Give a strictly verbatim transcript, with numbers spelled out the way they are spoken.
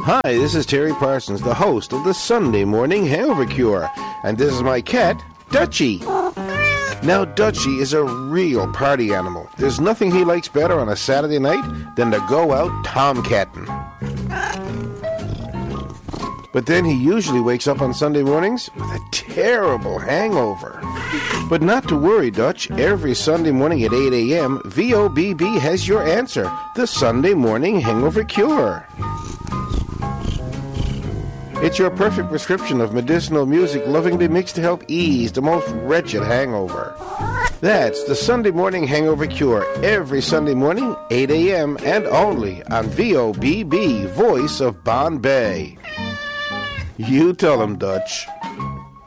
Hi, this is Terry Parsons, the host of the Sunday Morning Hangover Cure, and this is my cat, Dutchie. Now, Dutchie is a real party animal. There's nothing he likes better on a Saturday night than to go out tomcatting. But then he usually wakes up on Sunday mornings with a terrible hangover. But not to worry, Dutch. Every Sunday morning at eight a.m., V O B B has your answer, the Sunday Morning Hangover Cure. It's your perfect prescription of medicinal music lovingly mixed to help ease the most wretched hangover. That's the Sunday Morning Hangover Cure, every Sunday morning, eight a.m., and only on V O B B, Voice of Bombay. You tell him, Dutch.